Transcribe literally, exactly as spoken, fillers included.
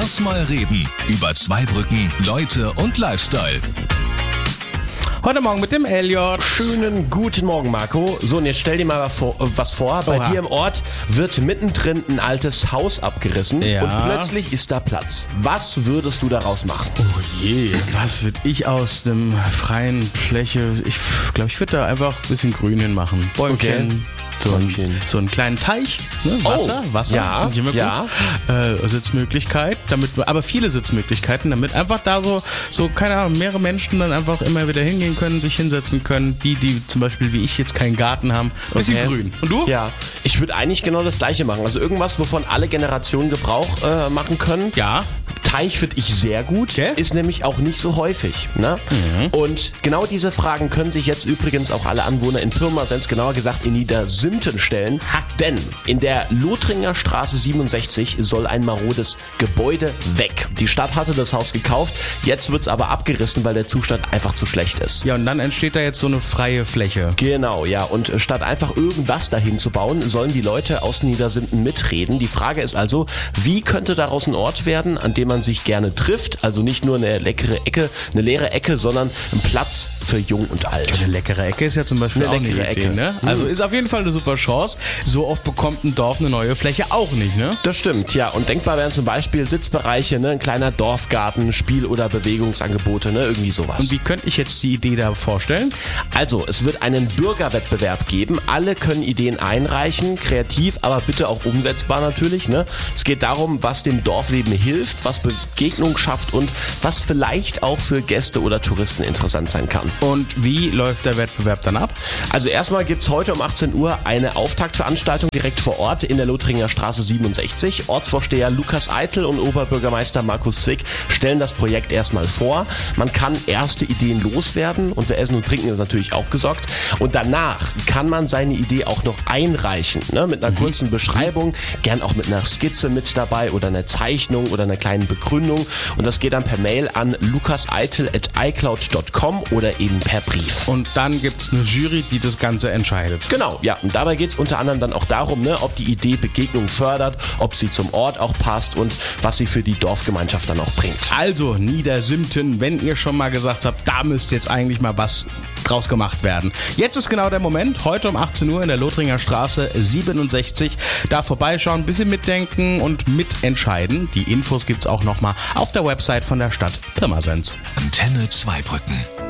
Lass mal reden über Zweibrücken, Leute und Lifestyle. Heute Morgen mit dem Elliot. Schönen guten Morgen, Marco. So, und jetzt stell dir mal was vor. Bei Oha. dir im Ort wird mittendrin ein altes Haus abgerissen Ja. und plötzlich ist da Platz. Was würdest du daraus machen? Oh je, was würde ich aus dem freien Fläche, ich glaube, ich würde da einfach ein bisschen Grün hinmachen. Bäumchen, Okay. so, ein, Bäumchen. so einen kleinen Teich, ne? Wasser, Oh, Wasser, ja, finde ich immer ja. gut. Äh, Sitzmöglichkeit, damit, aber viele Sitzmöglichkeiten, damit einfach da so, so, keine Ahnung, mehrere Menschen dann einfach immer wieder hingehen können, sich hinsetzen können. Die, die zum Beispiel wie ich jetzt keinen Garten haben, bisschen Okay. grün. Und du? Ja, ich würde eigentlich genau das Gleiche machen. Also irgendwas, wovon alle Generationen Gebrauch äh, machen können. Ja. Teich finde ich sehr gut, Okay. ist nämlich auch nicht so häufig. Ne? Mhm. Und genau diese Fragen können sich jetzt übrigens auch alle Anwohner in Pirmasens, genauer gesagt in Niedersümten, stellen. Denn in der Lothringer Straße siebenundsechzig soll ein marodes Gebäude weg. Die Stadt hatte das Haus gekauft, jetzt wird es aber abgerissen, weil der Zustand einfach zu schlecht ist. Ja, und dann entsteht da jetzt so eine freie Fläche. Genau, ja. Und äh, statt einfach irgendwas dahin zu bauen, sollen die Leute aus Niedersümten mitreden. Die Frage ist also, wie könnte daraus ein Ort werden, an dem man sich gerne trifft? Also nicht nur eine leckere Ecke, eine leere Ecke, sondern ein Platz für Jung und Alt. Eine leckere Ecke ist ja zum Beispiel Eine auch eine leckere Idee, Ecke. ne? Also ist auf jeden Fall eine super Chance. So oft bekommt ein Dorf eine neue Fläche auch nicht, ne? Das stimmt, ja. Und denkbar wären zum Beispiel Sitzbereiche, ne? Ein kleiner Dorfgarten, Spiel- oder Bewegungsangebote, ne? Irgendwie sowas. Und wie könnte ich jetzt die Idee da vorstellen? Also, es wird einen Bürgerwettbewerb geben. Alle können Ideen einreichen, kreativ, aber bitte auch umsetzbar natürlich. Ne? Es geht darum, was dem Dorfleben hilft, was Begegnung schafft und was vielleicht auch für Gäste oder Touristen interessant sein kann. Und wie läuft der Wettbewerb dann ab? Also erstmal gibt es heute um achtzehn Uhr eine Auftaktveranstaltung direkt vor Ort in der Lothringer Straße siebenundsechzig. Ortsvorsteher Lukas Eitel und Oberbürgermeister Markus Zwick stellen das Projekt erstmal vor. Man kann erste Ideen loswerden und für Essen und Trinken ist natürlich auch gesorgt. Und danach kann man seine Idee auch noch einreichen, ne, mit einer Mhm. kurzen Beschreibung, gern auch mit einer Skizze mit dabei oder einer Zeichnung oder einer kleinen Begründung. Und das geht dann per Mail an lukaseitel at icloud dot com oder eben per Brief. Und dann gibt es eine Jury, die das Ganze entscheidet. Genau, ja. Und dabei geht es unter anderem dann auch darum, ne, ob die Idee Begegnung fördert, ob sie zum Ort auch passt und was sie für die Dorfgemeinschaft dann auch bringt. Also Niedersümten, wenn ihr schon mal gesagt habt, da müsste jetzt eigentlich mal was draus gemacht werden. Jetzt ist genau der Moment, heute um achtzehn Uhr in der Lothringer Straße siebenundsechzig. Da vorbeischauen, ein bisschen mitdenken und mitentscheiden. Die Infos gibt's auch nochmal auf der Website von der Stadt Pirmasens. Antenne Zweibrücken.